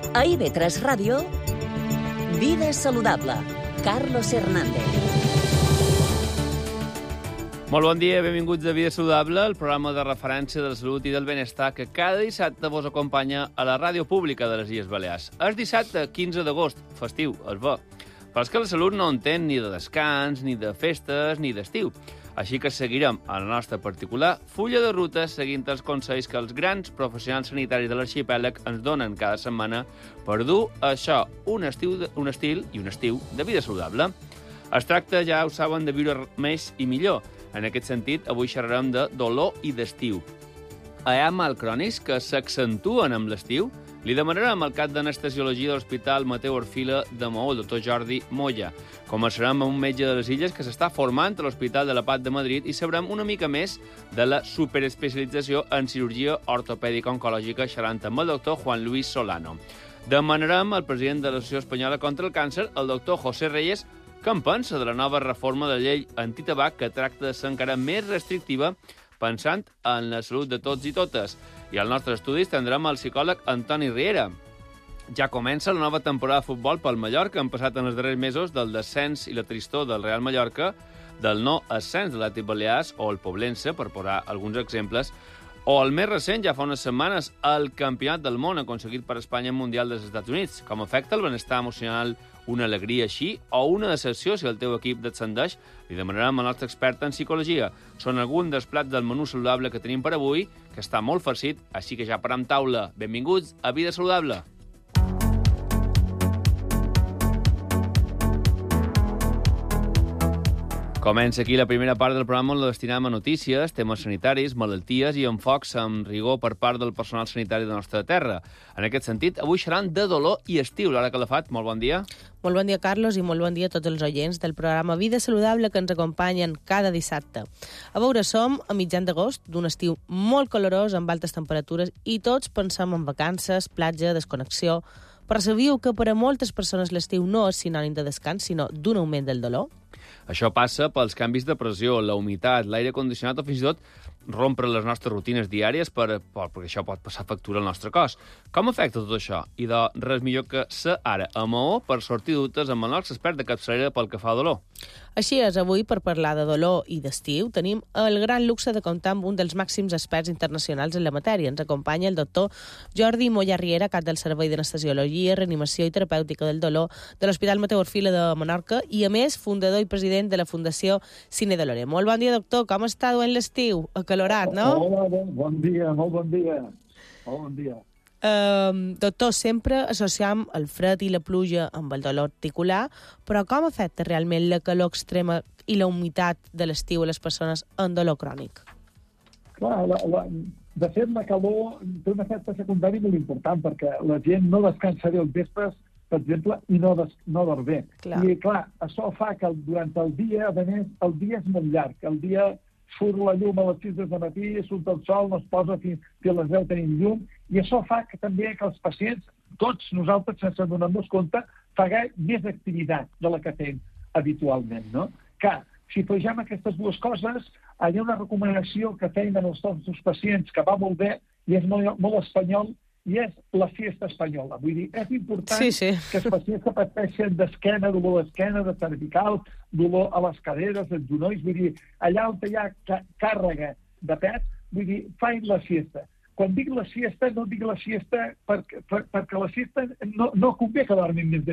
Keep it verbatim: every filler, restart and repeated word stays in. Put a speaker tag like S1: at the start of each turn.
S1: A I V tres Ràdio, Vida Saludable, Carlos Hernández.
S2: Molt bon dia, benvinguts a Vida Saludable, el programa de referència de la salut i del benestar que cada dissabte vos acompanya a la ràdio pública de les Illes Balears. És dissabte quinze d'agost, festiu, es va. Però és que la salut no entén ni de descans, ni de festes, ni d'estiu. Així que seguirem, a la nostra particular, fulla de ruta seguint els consells que els grans professionals sanitaris de l'arxipèlag ens donen cada setmana per dur a això un, estiu de, un estil i un estiu de vida saludable. Es tracta, ja ho saben, de viure més i millor. En aquest sentit, avui xerrarem de dolor i d'estiu. Hi ha mal crònics que s'accentuen amb l'estiu? Li demanarem al cap d'anestesiologia de l'Hospital Mateu Orfila de Maó, el doctor Jordi Moya. Començarem amb un metge de les Illes que s'està formant a l'Hospital de la Paz de Madrid i sabrem una mica més de la superespecialització en cirurgia ortopèdica oncològica xerrant amb el doctor Juan Luis Solano. Demanarem al president de l'Associació Espanyola contra el Càncer, el doctor José Reyes, què en pensa de la nova reforma de la llei antitabac que tracta de ser encara més restrictiva pensant en la salut de tots i totes. I al nostre estudi tindrem el psicòleg Antoni Riera. Ja comença la nova temporada de futbol pel Mallorca. Han passat en els darrers mesos del descens i la tristor del Real Mallorca, del no ascens de l'Atlètic Balears o el Poblense, per posar alguns exemples, o el més recent, ja fa unes setmanes, el Campionat del Món aconseguit per Espanya en Mundial dels Estats Units. Com afecta el benestar emocional una alegria així o una decepció si el teu equip descendeix? Li demanarem al nostre expert en psicologia. Són alguns dels plats del menú saludable que tenim per avui, que està molt farcit, així que ja param taula. Benvinguts a Vida Saludable. Comença aquí la primera part del programa on la destinem a notícies, temes sanitaris, malalties i enfocs amb rigor per part del personal sanitari de la nostra terra. En aquest sentit, avui xerran de dolor i estiu. Laura Calafat, molt bon dia.
S3: Molt bon dia, Carlos, i molt bon dia a tots els oients del programa Vida Saludable que ens acompanyen cada dissabte. A veure, som a mitjan d'agost, d'un estiu molt calorós, amb altes temperatures, i tots pensem en vacances, platja, desconnexió. Però sabíeu que per a moltes persones l'estiu no és sinònim de descans, sinó d'un augment del dolor?
S2: Això passa pels canvis de pressió, la humitat, l'aire condicionat o fins i tot rompre les nostres rutines diàries per, per, perquè això pot passar factura al nostre cos. Com afecta tot això? I de res millor que ser ara a Maó per sortir dubtes amb el nostre expert de capçalera pel que fa a dolor.
S3: Així és, avui, per parlar de dolor i d'estiu, tenim el gran luxe de comptar amb un dels màxims experts internacionals en la matèria. Ens acompanya el doctor Jordi Moya Riera, cap del Servei d'Anestesiologia, Reanimació i Terapèutica del Dolor de l'Hospital Mateu Orfila de Menorca i, a més, fundador i president de la Fundació Cine Dolore. Molt bon dia, doctor. Com està duent l'estiu? Acalorat, no?
S4: Hola, bon, bon dia, molt bon dia. Molt bon dia.
S3: Uh, doctor, sempre associam el fred i la pluja amb el dolor articular, però com afecta realment la calor extrema i la humitat de l'estiu a les persones amb dolor crònic?
S4: Clar, la, la, de fet, la calor té un efecte secundari molt important, perquè la gent no descansa bé els vespres, per exemple, i no, des, no dorm bé. Clar. I, clar, això fa que durant el dia, a més, el dia és molt llarg. El dia surt la llum a les sis del matí, surt el sol, no es posa fins, fins a les deu tenim llum, i això fa que també que els pacients, tots nosaltres, sense donar-nos compte, faguem més activitat de la que fem habitualment, no? Que, si afegim aquestes dues coses, hi ha una recomanació que feien els nostres pacients que va molt bé, i és molt, molt espanyol, i és la siesta espanyola. Vull dir, és important
S3: sí, sí.
S4: que els pacients que pateixen d'esquena, dolor d'esquena, de cervical, dolor a les caderes, als genolls, vull dir, allà on hi ha càrrega de pes, vull dir, fain la siesta. Quan dic la siesta, no dic la siesta perquè, per, perquè la siesta no, no convé que dormin més de